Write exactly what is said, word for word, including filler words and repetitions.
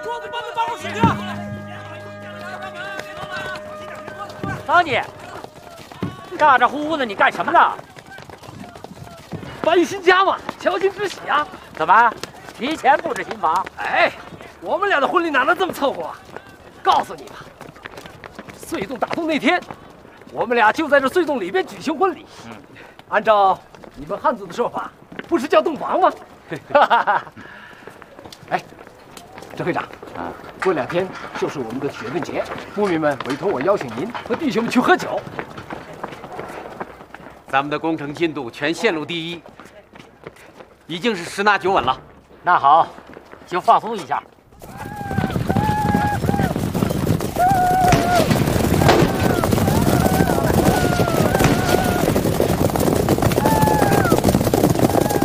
桌子帮你帮我洗去。 老聂，咋咋呼呼的，你干什么呢？ 搬新家嘛，乔欣之喜啊！ 怎么，提前布置新房？ 哎，我们俩的婚礼哪能这么凑合啊？告诉你吧，隧洞打通那天，我们俩就在这隧洞里边举行婚礼。嗯，按照你们汉族的说法，不是叫洞房吗？哈哈哈！哎，郑会长，啊，过两天就是我们的雪顿节，牧民们委托我邀请您和弟兄们去喝酒。 咱们的工程进度全线路第一，已经是十拿九稳了。 那好，就放松一下。